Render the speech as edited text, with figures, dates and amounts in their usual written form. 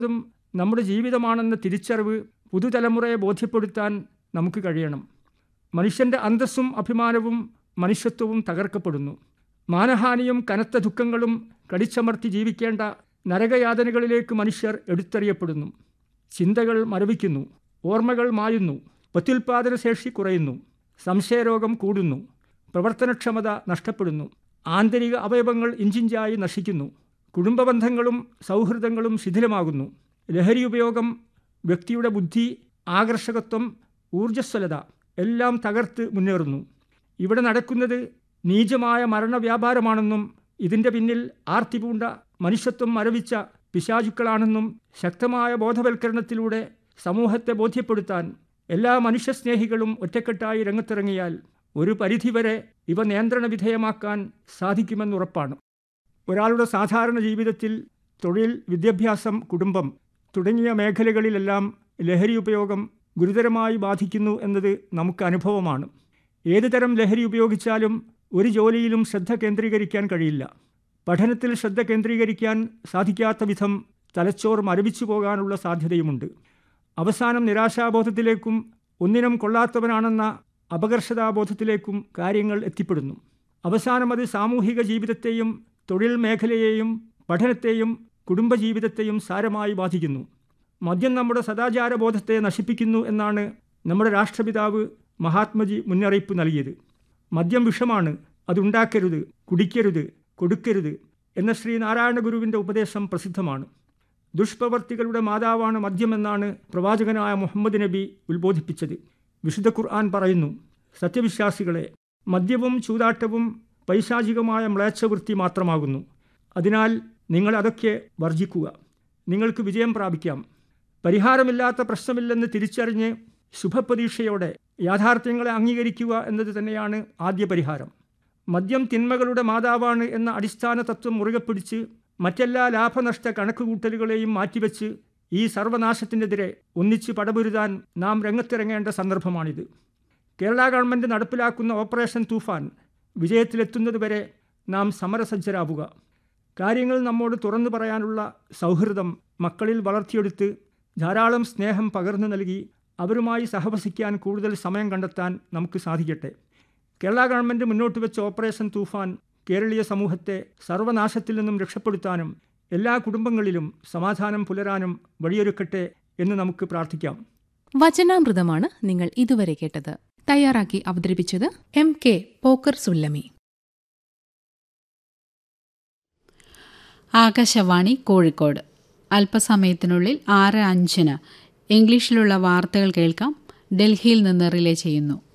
അതും നമ്മുടെ ജീവിതമാണെന്ന തിരിച്ചറിവ് പുതുതലമുറയെ ബോധ്യപ്പെടുത്താൻ നമുക്ക് കഴിയണം. മനുഷ്യൻ്റെ അന്തസ്സും അഭിമാനവും മനുഷ്യത്വവും തകർക്കപ്പെടുന്നു. മാനഹാനിയും കനത്ത ദുഃഖങ്ങളും കടിച്ചമർത്തി ജീവിക്കേണ്ട നരകയാതനകളിലേക്ക് മനുഷ്യർ എടുത്തെറിയപ്പെടുന്നു. ചിന്തകൾ മരവിക്കുന്നു, ഓർമ്മകൾ മായുന്നു, പ്രത്യുൽപാദനശേഷി കുറയുന്നു, സംശയരോഗം കൂടുന്നു, പ്രവർത്തനക്ഷമത നഷ്ടപ്പെടുന്നു, ആന്തരിക അവയവങ്ങൾ ഇഞ്ചിഞ്ചായി നശിക്കുന്നു, കുടുംബബന്ധങ്ങളും സൗഹൃദങ്ങളും ശിഥിലമാകുന്നു. ലഹരി ഉപയോഗം വ്യക്തിയുടെ ബുദ്ധി, ആകർഷകത്വം, ഊർജ്ജസ്വലത എല്ലാം തകർത്ത് മുന്നേറുന്നു. ഇവിടെ നടക്കുന്നത് നീചമായ മരണവ്യാപാരമാണെന്നും ഇതിൻ്റെ പിന്നിൽ ആർത്തിപൂണ്ട മനുഷ്യത്വം മരവിച്ച പിശാചുക്കളാണെന്നും ശക്തമായ ബോധവൽക്കരണത്തിലൂടെ സമൂഹത്തെ ബോധ്യപ്പെടുത്താൻ എല്ലാ മനുഷ്യസ്നേഹികളും ഒറ്റക്കെട്ടായി രംഗത്തിറങ്ങിയാൽ ഒരു പരിധിവരെ ഇവ നിയന്ത്രണ വിധേയമാക്കാൻ സാധിക്കുമെന്നുറപ്പാണ്. ഒരാളുടെ സാധാരണ ജീവിതത്തിൽ തൊഴിൽ, വിദ്യാഭ്യാസം, കുടുംബം തുടങ്ങിയ മേഖലകളിലെല്ലാം ലഹരി ഉപയോഗം ഗുരുതരമായി ബാധിക്കുന്നു എന്നത് നമുക്ക് അനുഭവമാണ്. ഏതു തരം ലഹരി ഉപയോഗിച്ചാലും ഒരു ജോലിയിലും ശ്രദ്ധ കേന്ദ്രീകരിക്കാൻ കഴിയില്ല. പഠനത്തിൽ ശ്രദ്ധ കേന്ദ്രീകരിക്കാൻ സാധിക്കാത്ത വിധം തലച്ചോർ മരവിച്ചു പോകാനുള്ള സാധ്യതയുമുണ്ട്. അവസാനം നിരാശാബോധത്തിലേക്കും ഒന്നിനും കൊള്ളാത്തവനാണെന്ന അപകർഷതാബോധത്തിലേക്കും കാര്യങ്ങൾ എത്തിപ്പെടുന്നു. അവസാനം അത് സാമൂഹിക ജീവിതത്തെയും തൊഴിൽ മേഖലയെയും പഠനത്തെയും കുടുംബജീവിതത്തെയും സാരമായി ബാധിക്കുന്നു. മദ്യം നമ്മുടെ സദാചാരബോധത്തെ നശിപ്പിക്കുന്നു എന്നാണ് നമ്മുടെ രാഷ്ട്രപിതാവ് മഹാത്മജി മുന്നറിയിപ്പ് നൽകിയത്. മദ്യം വിഷമാണ്, അതുണ്ടാക്കരുത്, കുടിക്കരുത്, കൊടുക്കരുത് എന്ന ശ്രീനാരായണ ഗുരുവിൻ്റെ ഉപദേശം പ്രസിദ്ധമാണ്. ദുഷ്പ്രവർത്തികളുടെ മാതാവാണ് മദ്യമെന്നാണ് പ്രവാചകനായ മുഹമ്മദ് നബി ഉത്ബോധിപ്പിച്ചത്. വിശുദ്ധ ഖുർആൻ പറയുന്നു, സത്യവിശ്വാസികളെ, മദ്യവും ചൂതാട്ടവും പൈശാചികമായ മ്ലേച്ഛവൃത്തി മാത്രമാകുന്നു. അതിനാൽ നിങ്ങൾ അതൊക്കെ വർജിക്കുക, നിങ്ങൾക്ക് വിജയം പ്രാപിക്കാം. പരിഹാരമില്ലാത്ത പ്രശ്നമില്ലെന്ന് തിരിച്ചറിഞ്ഞ് ശുഭപ്രതീക്ഷയോടെ യാഥാർത്ഥ്യങ്ങളെ അംഗീകരിക്കുക എന്നത് തന്നെയാണ് ആദ്യ പരിഹാരം. മദ്യം തിന്മകളുടെ മാതാവാണ് എന്ന അടിസ്ഥാന തത്വം മുറുകെ പിടിച്ച് മറ്റെല്ലാ ലാഭനഷ്ട കണക്കുകൂട്ടലുകളെയും മാറ്റിവെച്ച് ഈ സർവനാശത്തിനെതിരെ ഒന്നിച്ച് പടപൊരുതാൻ നാം രംഗത്തിറങ്ങേണ്ട സന്ദർഭമാണിത്. കേരള ഗവൺമെൻറ് നടപ്പിലാക്കുന്ന ഓപ്പറേഷൻ തൂഫാൻ വിജയത്തിലെത്തുന്നതുവരെ നാം സമരസജ്ജരാവുക. കാര്യങ്ങൾ നമ്മോട് തുറന്നു പറയാനുള്ള സൗഹൃദം മക്കളിൽ വളർത്തിയെടുത്ത് ധാരാളം സ്നേഹം പകർന്നു നൽകി അവരുമായി സഹവസിക്കാൻ കൂടുതൽ സമയം കണ്ടെത്താൻ നമുക്ക് സാധിക്കട്ടെ. കേരള ഗവൺമെൻറ് മുന്നോട്ട് വെച്ച ഓപ്പറേഷൻ തൂഫാൻ കേരളീയ സമൂഹത്തെ സർവനാശത്തിൽ നിന്നും രക്ഷപ്പെടുത്താനും എല്ലാ കുടുംബങ്ങളിലും സമാധാനം പുലരാനും വഴിയൊരുക്കട്ടെ എന്ന് നമുക്ക് പ്രാർത്ഥിക്കാം. വചനാമൃതമാണ് നിങ്ങൾ ഇതുവരെ കേട്ടത്. തയ്യാറാക്കി അവതരിപ്പിച്ചത് MK പോക്കർ സുല്ലമി. ആകാശവാണി കോഴിക്കോട്. അല്പസമയത്തിനുള്ളിൽ 6:05 ഇംഗ്ലീഷിലുള്ള വാർത്തകൾ കേൾക്കാം. ഡൽഹിയിൽ നിന്ന് റിലേ ചെയ്യുന്നു.